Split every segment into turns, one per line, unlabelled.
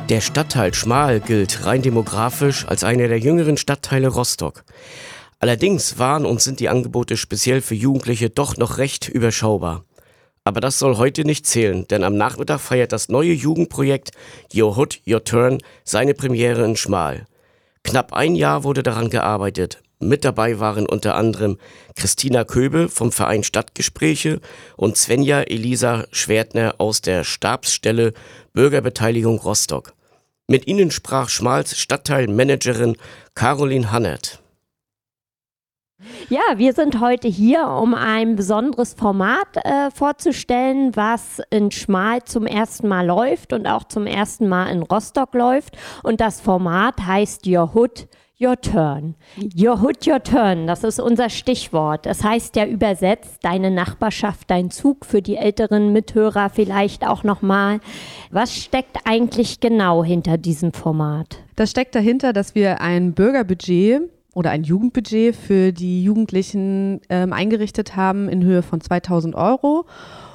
Der Stadtteil Schmal gilt rein demografisch als einer der jüngeren Stadtteile Rostock. Allerdings waren und sind die Angebote speziell für Jugendliche doch noch recht überschaubar. Aber das soll heute nicht zählen, denn am Nachmittag feiert das neue Jugendprojekt Your Hood, Your Turn seine Premiere in Schmal. Knapp ein Jahr wurde daran gearbeitet. Mit dabei waren unter anderem Christina Köbe vom Verein Stadtgespräche und Svenja Elisa Schwertner aus der Stabsstelle Bürgerbeteiligung Rostock. Mit ihnen sprach Schmals Stadtteilmanagerin Caroline Hannert.
Ja, wir sind heute hier, um ein besonderes Format vorzustellen, was in Schmal zum ersten Mal läuft und auch zum ersten Mal in Rostock läuft. Und das Format heißt Your Hood, Your Turn. Your Hood, Your Turn, das ist unser Stichwort. Das heißt ja übersetzt, deine Nachbarschaft, dein Zug, für die älteren Mithörer vielleicht auch nochmal. Was steckt eigentlich genau hinter diesem Format?
Das steckt dahinter, dass wir ein Bürgerbudget oder ein Jugendbudget für die Jugendlichen eingerichtet haben in Höhe von 2.000 €.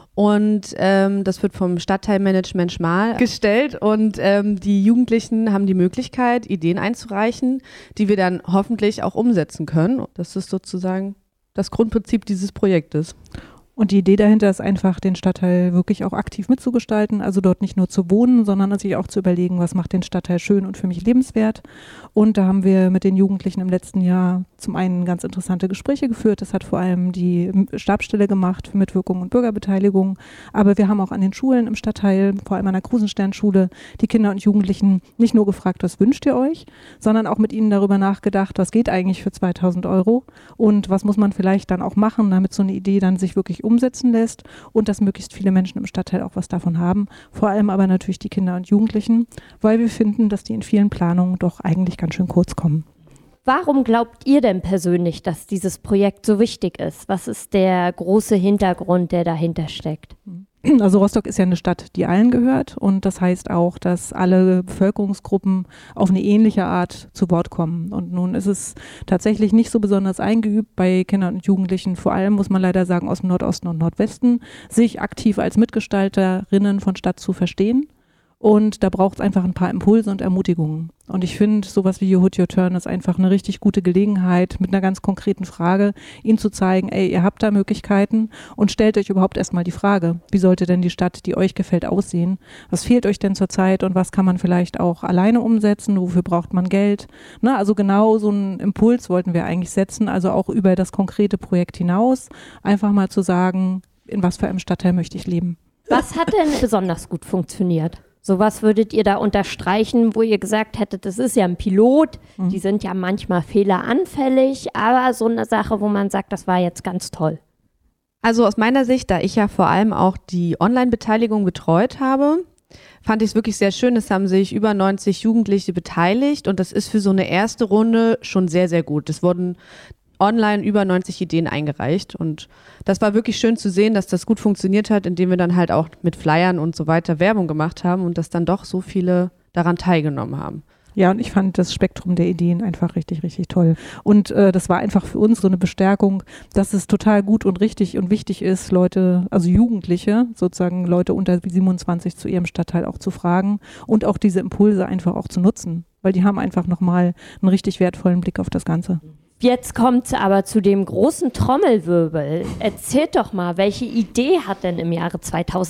Und das wird vom Stadtteilmanagement Schmal gestellt und die Jugendlichen haben die Möglichkeit, Ideen einzureichen, die wir dann hoffentlich auch umsetzen können. Das ist sozusagen das Grundprinzip dieses Projektes.
Und die Idee dahinter ist einfach, den Stadtteil wirklich auch aktiv mitzugestalten, also dort nicht nur zu wohnen, sondern sich auch zu überlegen, was macht den Stadtteil schön und für mich lebenswert. Und da haben wir mit den Jugendlichen im letzten Jahr zum einen ganz interessante Gespräche geführt. Das hat vor allem die Stabsstelle gemacht für Mitwirkung und Bürgerbeteiligung. Aber wir haben auch an den Schulen im Stadtteil, vor allem an der Krusensternschule, die Kinder und Jugendlichen nicht nur gefragt, was wünscht ihr euch, sondern auch mit ihnen darüber nachgedacht, was geht eigentlich für 2.000 € und was muss man vielleicht dann auch machen, damit so eine Idee dann sich wirklich umsetzen lässt und dass möglichst viele Menschen im Stadtteil auch was davon haben. Vor allem aber natürlich die Kinder und Jugendlichen, weil wir finden, dass die in vielen Planungen doch eigentlich ganz schön kurz kommen.
Warum glaubt ihr denn persönlich, dass dieses Projekt so wichtig ist? Was ist der große Hintergrund, der dahinter steckt?
Also Rostock ist ja eine Stadt, die allen gehört und das heißt auch, dass alle Bevölkerungsgruppen auf eine ähnliche Art zu Wort kommen. Und nun ist es tatsächlich nicht so besonders eingeübt bei Kindern und Jugendlichen, vor allem muss man leider sagen aus dem Nordosten und Nordwesten, sich aktiv als Mitgestalterinnen von Stadt zu verstehen. Und da braucht es einfach ein paar Impulse und Ermutigungen. Und ich finde, sowas wie Your Hood, Your Turn ist einfach eine richtig gute Gelegenheit, mit einer ganz konkreten Frage ihnen zu zeigen, ey, ihr habt da Möglichkeiten und stellt euch überhaupt erstmal die Frage, wie sollte denn die Stadt, die euch gefällt, aussehen? Was fehlt euch denn zurzeit und was kann man vielleicht auch alleine umsetzen? Wofür braucht man Geld? Na, also genau so einen Impuls wollten wir eigentlich setzen, also auch über das konkrete Projekt hinaus, einfach mal zu sagen, in was für einem Stadtteil möchte ich leben?
Was hat denn besonders gut funktioniert? So was würdet ihr da unterstreichen, wo ihr gesagt hättet, das ist ja ein Pilot, die sind ja manchmal fehleranfällig, aber so eine Sache, wo man sagt, das war jetzt ganz toll.
Also aus meiner Sicht, da ich ja vor allem auch die Online-Beteiligung betreut habe, fand ich es wirklich sehr schön. Es haben sich über 90 Jugendliche beteiligt und das ist für so eine erste Runde schon sehr, sehr gut. Es wurden online über 90 Ideen eingereicht und das war wirklich schön zu sehen, dass das gut funktioniert hat, indem wir dann halt auch mit Flyern und so weiter Werbung gemacht haben und dass dann doch so viele daran teilgenommen haben.
Ja, und ich fand das Spektrum der Ideen einfach richtig, richtig toll. Und das war einfach für uns so eine Bestärkung, dass es total gut und richtig und wichtig ist, Leute, also Jugendliche, sozusagen Leute unter 27 zu ihrem Stadtteil auch zu fragen und auch diese Impulse einfach auch zu nutzen, weil die haben einfach nochmal einen richtig wertvollen Blick auf das Ganze.
Jetzt kommt es aber zu dem großen Trommelwirbel. Erzählt doch mal, welche Idee hat denn im Jahre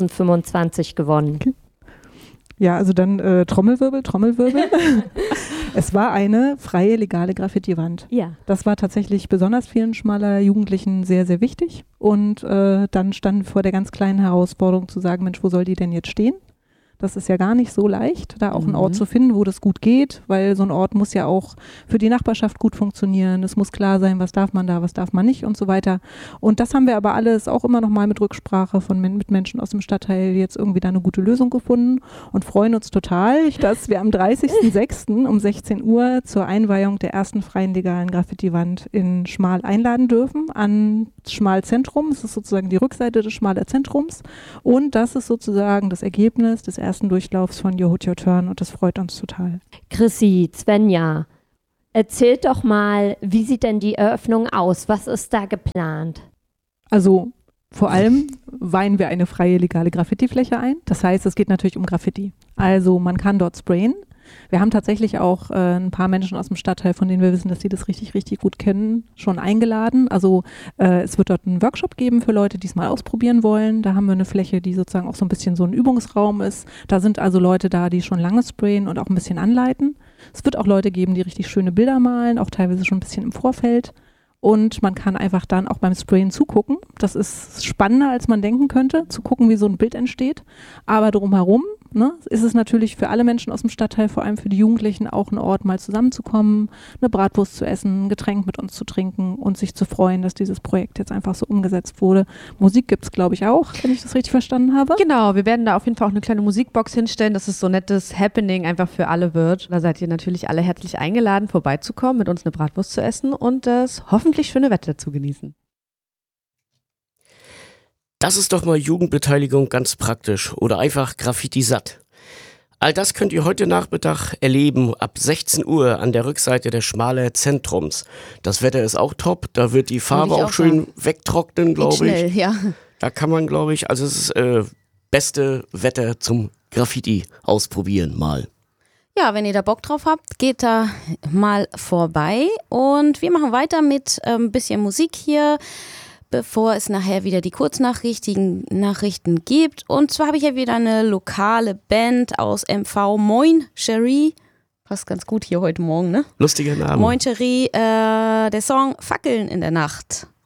2025 gewonnen?
Okay. Ja, also dann Trommelwirbel. Es war eine freie, legale Graffiti-Wand.
Ja.
Das war tatsächlich besonders vielen Schmaler Jugendlichen sehr, sehr wichtig. Und dann standen wir vor der ganz kleinen Herausforderung zu sagen, Mensch, wo soll die denn jetzt stehen? Das ist ja gar nicht so leicht, da auch einen Ort zu finden, wo das gut geht, weil so ein Ort muss ja auch für die Nachbarschaft gut funktionieren. Es muss klar sein, was darf man da, was darf man nicht und so weiter. Und das haben wir aber alles auch immer noch mal mit Rücksprache mit Menschen aus dem Stadtteil jetzt irgendwie da eine gute Lösung gefunden und freuen uns total, dass wir am 30.06. um 16 Uhr zur Einweihung der ersten freien legalen Graffiti-Wand in Schmal einladen dürfen an Schmal Zentrum. Es ist sozusagen die Rückseite des Schmaler Zentrums und das ist sozusagen das Ergebnis des ersten Durchlaufs von Your Hood, Your Turn und das freut uns total.
Chrissy, Svenja, erzählt doch mal, wie sieht denn die Eröffnung aus? Was ist da geplant?
Also vor allem weihen wir eine freie legale Graffiti-Fläche ein. Das heißt, es geht natürlich um Graffiti. Also man kann dort sprayen. Wir haben tatsächlich auch ein paar Menschen aus dem Stadtteil, von denen wir wissen, dass sie das richtig, richtig gut kennen, schon eingeladen. Also es wird dort einen Workshop geben für Leute, die es mal ausprobieren wollen. Da haben wir eine Fläche, die sozusagen auch so ein bisschen so ein Übungsraum ist. Da sind also Leute da, die schon lange sprayen und auch ein bisschen anleiten. Es wird auch Leute geben, die richtig schöne Bilder malen, auch teilweise schon ein bisschen im Vorfeld. Und man kann einfach dann auch beim Sprayen zugucken. Das ist spannender, als man denken könnte, zu gucken, wie so ein Bild entsteht. Aber drumherum ist es natürlich für alle Menschen aus dem Stadtteil, vor allem für die Jugendlichen, auch ein Ort, mal zusammenzukommen, eine Bratwurst zu essen, ein Getränk mit uns zu trinken und sich zu freuen, dass dieses Projekt jetzt einfach so umgesetzt wurde. Musik gibt es, glaube ich, auch, wenn ich das richtig verstanden habe.
Genau, wir werden da auf jeden Fall auch eine kleine Musikbox hinstellen, dass es so ein nettes Happening einfach für alle wird. Da seid ihr natürlich alle herzlich eingeladen, vorbeizukommen, mit uns eine Bratwurst zu essen und das hoffentlich schöne Wetter zu genießen.
Das ist doch mal Jugendbeteiligung ganz praktisch oder einfach Graffiti satt. All das könnt ihr heute Nachmittag erleben ab 16 Uhr an der Rückseite des Schmaler Zentrums. Das Wetter ist auch top, da wird die Farbe auch schön wegtrocknen, glaube ich.
Schnell, ja.
Da kann man, glaube ich, also es ist beste Wetter zum Graffiti ausprobieren mal.
Ja, wenn ihr da Bock drauf habt, geht da mal vorbei und wir machen weiter mit ein bisschen Musik hier, bevor es nachher wieder die Kurznachrichten gibt. Und zwar habe ich ja wieder eine lokale Band aus MV, Moin Cherie. Passt ganz gut hier heute Morgen, ne?
Lustiger Name.
Moin Cherie, der Song Fackeln in der Nacht.